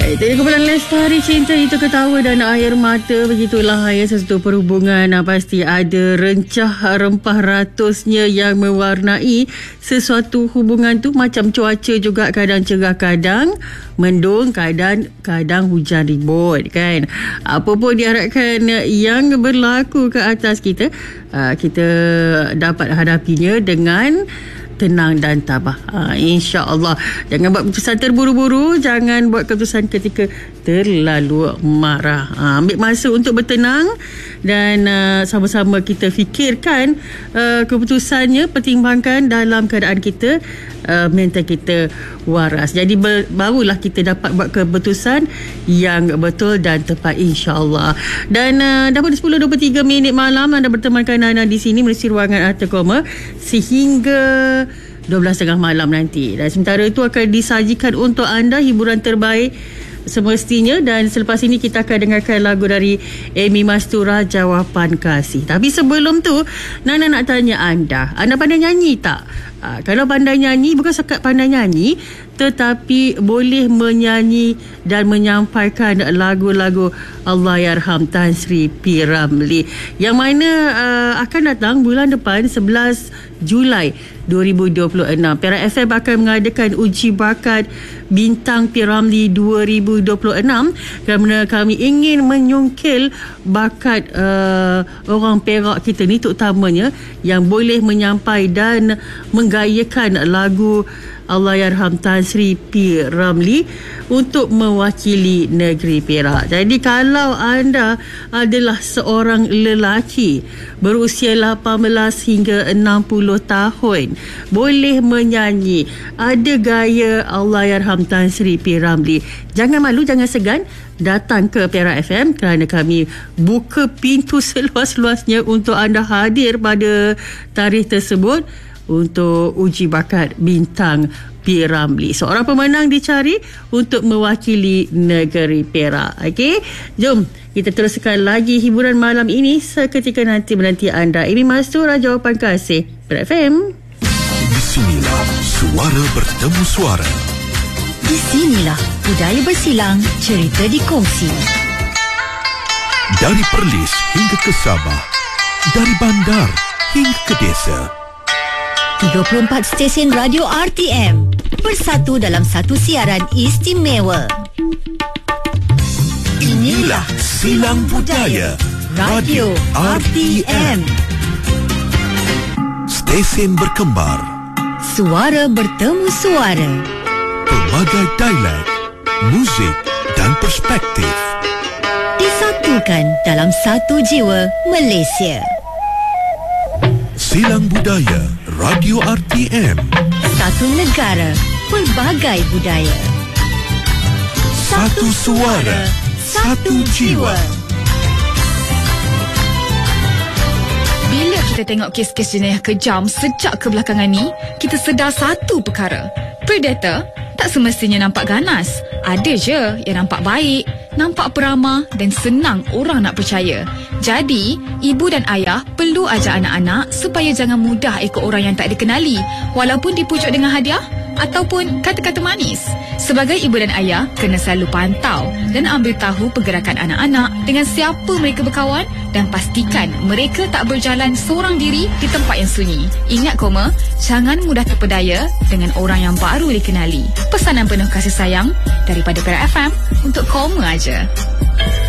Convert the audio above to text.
Itu kumpulan Lestari, Cinta Itu Ketawa dan Air Mata. Begitulah ya, sesuatu perhubungan pasti ada rencah rempah ratusnya yang mewarnai sesuatu hubungan tu. Macam cuaca juga, kadang cerah, kadang mendung, kadang hujan ribut kan. Apa pun diharapkan yang berlaku ke atas kita, kita dapat hadapinya dengan tenang dan tabah, insya-Allah. Jangan buat keputusan terburu-buru, jangan buat keputusan ketika terlalu marah. Ambil masa untuk bertenang dan sama-sama kita fikirkan keputusannya, pertimbangkan dalam keadaan kita, mental kita waras. Jadi barulah kita dapat buat keputusan yang betul dan tepat, insya-Allah. Dan dah pukul 10.23 malam, anda bertemankan Nana di sini mengisi ruangan Arta Koma sehingga 12.30 malam nanti. Dan sementara itu akan disajikan untuk anda hiburan terbaik semestinya. Dan selepas ini kita akan dengarkan lagu dari Amy Mastura, Jawapan Kasih. Tapi sebelum tu, Nana nak tanya anda pandai nyanyi tak? Kalau pandai nyanyi, bukan sekat pandai nyanyi, tetapi boleh menyanyi dan menyampaikan lagu-lagu Allahyarham Tan Sri P. Ramlee, yang mana akan datang bulan depan 11 Julai 2026. Perak FM akan mengadakan uji bakat Bintang P. Ramlee 2026 kerana kami ingin menyungkil bakat orang Perak kita ni, terutamanya yang boleh menyampai dan menggayakan lagu Allahyarham Tan Sri P. Ramlee untuk mewakili negeri Perak. Jadi kalau anda adalah seorang lelaki berusia 18 hingga 60 tahun, boleh menyanyi, ada gaya Allahyarham Tan Sri P. Ramlee, jangan malu, jangan segan, datang ke Perak FM kerana kami buka pintu seluas-luasnya untuk anda hadir pada tarikh tersebut untuk uji bakat Bintang P. Ramlee. Seorang pemenang dicari untuk mewakili negeri Perak. Okey, jom kita teruskan lagi hiburan malam ini seketika nanti menanti anda. Ini Mastura, Jawapan Kasih, Perak FM. Di sinilah suara bertemu suara. Di sinilah budaya bersilang, cerita dikongsi. Dari Perlis hingga ke Sabah, dari bandar hingga ke desa. 34 stesen radio RTM bersatu dalam satu siaran istimewa. Inilah Silang Budaya Radio RTM. Stesen berkembar, Suara bertemu suara. pelbagai dialek, muzik dan perspektif Disatukan dalam satu jiwa Malaysia. Silang Budaya Radio RTM. Satu negara, pelbagai budaya. Satu suara, satu jiwa. Bila kita tengok kes-kes jenayah kejam sejak kebelakangan ni, kita sedar satu perkara. Predator tak semestinya nampak ganas. Ada je yang nampak baik, nampak peramah dan senang orang nak percaya. Jadi, ibu dan ayah perlu ajar anak-anak supaya jangan mudah ikut orang yang tak dikenali, walaupun dipujuk dengan hadiah ataupun kata-kata manis. Sebagai ibu dan ayah, kena selalu pantau dan ambil tahu pergerakan anak-anak, dengan siapa mereka berkawan, dan pastikan mereka tak berjalan seorang diri di tempat yang sunyi. Ingat Koma, jangan mudah terpedaya dengan orang yang baru dikenali. Pesanan penuh kasih sayang daripada Perak FM untuk Koma aja.